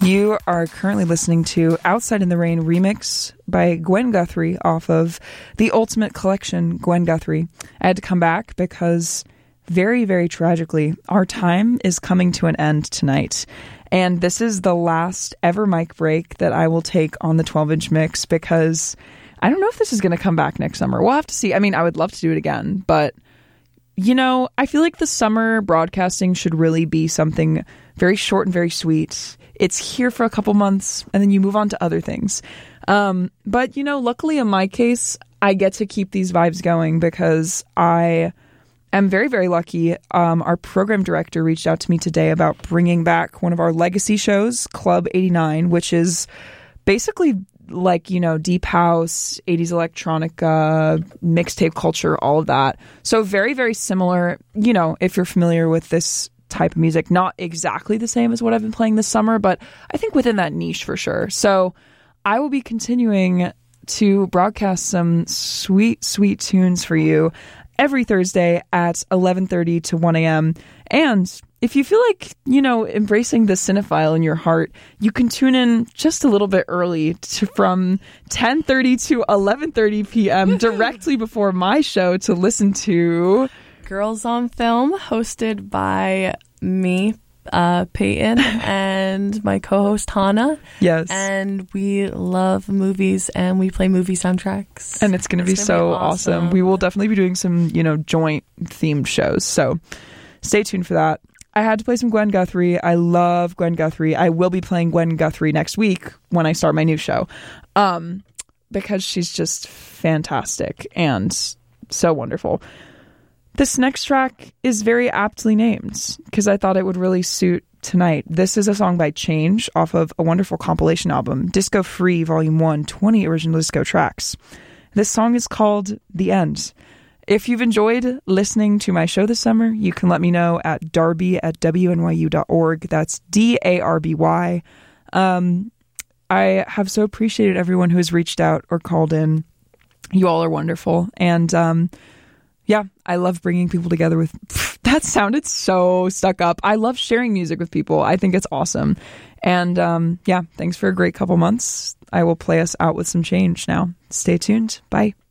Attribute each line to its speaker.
Speaker 1: You are currently listening to Outside in the Rain remix by Gwen Guthrie off of the Ultimate Collection, Gwen Guthrie. I had to come back because very, very tragically, our time is coming to an end tonight. And this is the last ever mic break that I will take on the 12-inch mix because I don't know if this is going to come back next summer. We'll have to see. I mean, I would love to do it again, but you know, I feel like the summer broadcasting should really be something very short and very sweet. It's here for a couple months and then you move on to other things. But, you know, luckily in my case, I get to keep these vibes going because I am very, very lucky. Our program director reached out to me today about bringing back one of our legacy shows, Club 89, which is basically like, you know, deep house, 80s electronica, mixtape culture, all of that. So very, very similar, you know, if you're familiar with this type of music, not exactly the same as what I've been playing this summer, but I think within that niche for sure. So I will be continuing to broadcast some sweet, sweet tunes for you every Thursday at 11:30 to 1 a.m. And if you feel like, you know, embracing the cinephile in your heart, you can tune in just a little bit early from 10:30 to 11:30 p.m. directly before my show to listen to
Speaker 2: Girls on Film, hosted by me, Peyton, and my co-host Hannah.
Speaker 1: Yes.
Speaker 2: And we love movies and we play movie soundtracks.
Speaker 1: And it's going to be so awesome. We will definitely be doing some, you know, joint themed shows. So stay tuned for that. I had to play some Gwen Guthrie. I love Gwen Guthrie. I will be playing Gwen Guthrie next week when I start my new show. Because she's just fantastic and so wonderful. This next track is very aptly named because I thought it would really suit tonight. This is a song by Change off of a wonderful compilation album, Disco Free Volume 1, 20 original disco tracks. This song is called The End. If you've enjoyed listening to my show this summer, you can let me know at darby@wnyu.org. That's DARBY. I have so appreciated everyone who has reached out or called in. You all are wonderful. And yeah, I love bringing people together with... That sounded so stuck up. I love sharing music with people. I think it's awesome. And yeah, thanks for a great couple months. I will play us out with some Change now. Stay tuned. Bye.